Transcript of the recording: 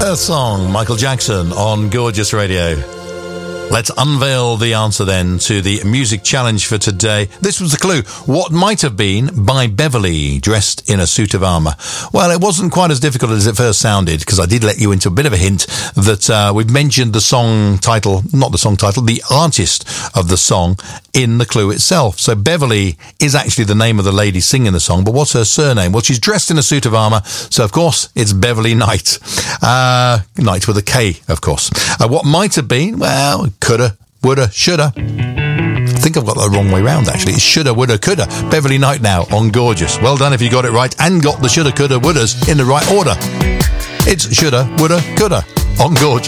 Earth Song, Michael Jackson on Gorgeous Radio. Let's unveil the answer then to the music challenge for today. This was the clue. What might have been by Beverly, dressed in a suit of armour? Well, it wasn't quite as difficult as it first sounded, because I did let you into a bit of a hint that we've mentioned the song title, not the song title, the artist of the song in the clue itself. So Beverly is actually the name of the lady singing the song, but what's her surname? Well, she's dressed in a suit of armour, so of course it's Beverly Knight. Knight with a K, of course. What might have been? Well, coulda, woulda, shoulda. I think I've got that the wrong way round, actually. It's shoulda, woulda, coulda. Beverly Knight now on Gorgeous. Well done if you got it right and got the shoulda, coulda, wouldas in the right order. It's shoulda, woulda, coulda on Gorgeous.